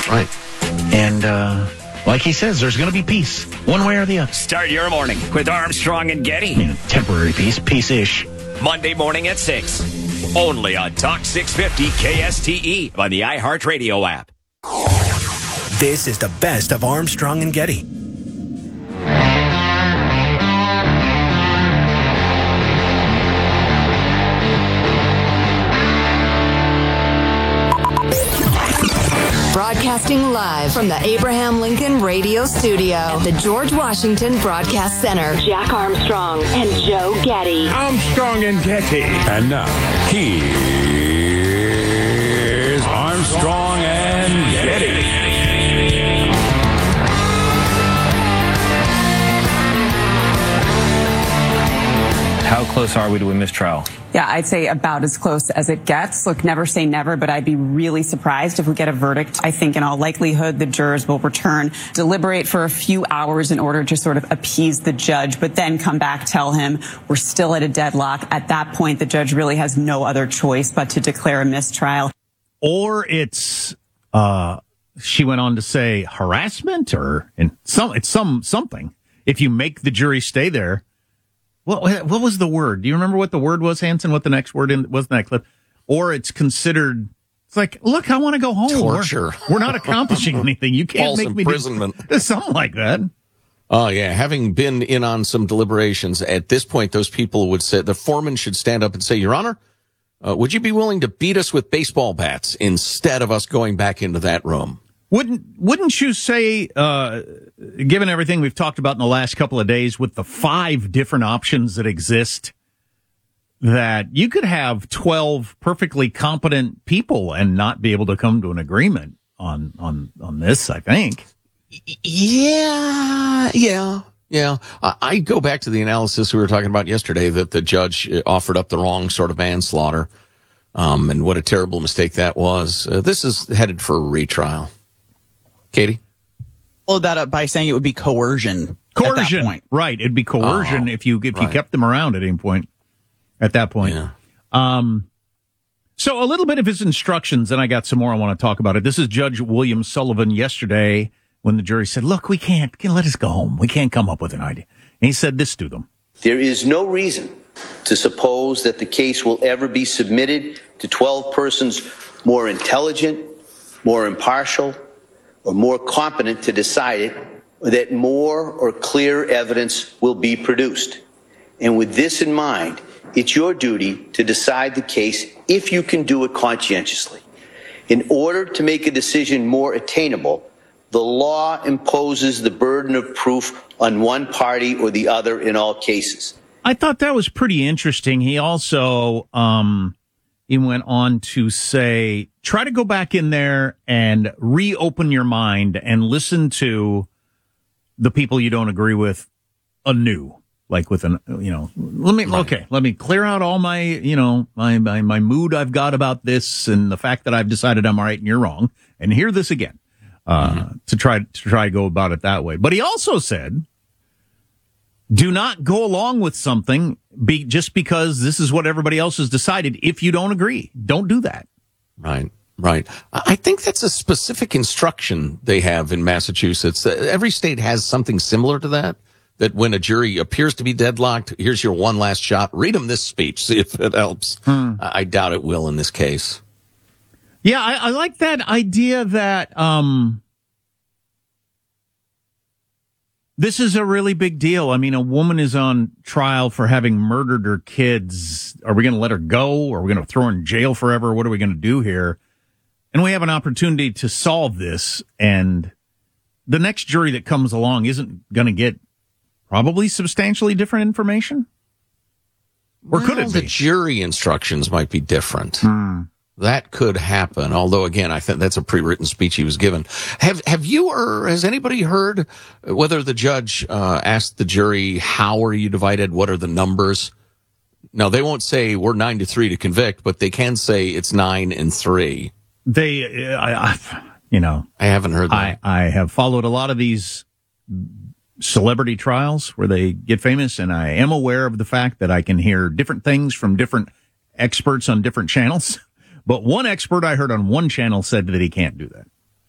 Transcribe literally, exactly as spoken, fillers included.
right. And, uh, like he says, there's going to be peace, one way or the other. Start your morning with Armstrong and Getty. I mean, temporary peace, peace-ish. Monday morning at six. Only on Talk six fifty K S T E on the iHeartRadio app. This is the best of Armstrong and Getty. Broadcasting live from the Abraham Lincoln Radio Studio at the George Washington Broadcast Center. Jack Armstrong and Joe Getty. Armstrong and Getty. And now, here's Armstrong and Getty. How close are we to a mistrial? Yeah, I'd say about as close as it gets. Look, never say never, but I'd be really surprised if we get a verdict. I think in all likelihood, the jurors will return, deliberate for a few hours in order to sort of appease the judge, but then come back, tell him we're still at a deadlock. At that point, the judge really has no other choice but to declare a mistrial. Or it's, uh, she went on to say harassment or in some, it's some, something. If you make the jury stay there. What what was the word? Do you remember what the word was, Hanson? What the next word in, was in that clip? Or it's considered, it's like, look, I want to go home. Torture. We're, we're not accomplishing anything. You can't False make me imprisonment. do something like that. Oh, yeah. Having been in on some deliberations, at this point, those people would say, the foreman should stand up and say, Your Honor, uh, would you be willing to beat us with baseball bats instead of us going back into that room? Wouldn't wouldn't you say, uh, given everything we've talked about in the last couple of days with the five different options that exist, that you could have twelve perfectly competent people and not be able to come to an agreement on on, on this, I think. Yeah, yeah, yeah. I, I go back to the analysis we were talking about yesterday that the judge offered up the wrong sort of manslaughter, um, and what a terrible mistake that was. Uh, this is headed for a retrial. Katie? Followed that up by saying it would be coercion. Coercion, at that point. Right? It'd be coercion oh, if you if right. you kept them around at any point. At that point, yeah. Um, so a little bit of his instructions, and I got some more I want to talk about it. This is Judge William Sullivan yesterday when the jury said, "Look, we can't can let us go home. We can't come up with an idea." And he said this to them: "There is no reason to suppose that the case will ever be submitted to twelve persons more intelligent, more impartial, or more competent to decide it, or that more or clear evidence will be produced. And with this in mind, it's your duty to decide the case if you can do it conscientiously. In order to make a decision more attainable, the law imposes the burden of proof on one party or the other in all cases." I thought that was pretty interesting. He also, um, he went on to say, try to go back in there and reopen your mind and listen to the people you don't agree with anew. Like with an, you know, let me, okay, let me clear out all my, you know, my, my, my mood I've got about this and the fact that I've decided I'm right and you're wrong, and hear this again, uh, mm-hmm. to try, to try to go about it that way. But he also said, do not go along with something be just because this is what everybody else has decided. If you don't agree, don't do that. Right, right. I think that's a specific instruction they have in Massachusetts. Every state has something similar to that, that when a jury appears to be deadlocked, here's your one last shot. Read them this speech, see if it helps. Hmm. I doubt it will in this case. Yeah, I, I like that idea that, um, this is a really big deal. I mean, a woman is on trial for having murdered her kids. Are we going to let her go? Are we going to throw her in jail forever? What are we going to do here? And we have an opportunity to solve this. And the next jury that comes along isn't going to get probably substantially different information. Or well, could it be? The jury instructions might be different. Hmm. That could happen. Although, again, I think that's a pre-written speech he was given. Have Have you or has anybody heard whether the judge uh, asked the jury, how are you divided? What are the numbers? Now, they won't say we're nine to three to convict, but they can say it's nine and three. They, I, I, you know, I haven't heard that. I, I have followed a lot of these celebrity trials where they get famous, and I am aware of the fact that I can hear different things from different experts on different channels. But one expert I heard on one channel said that he can't do that.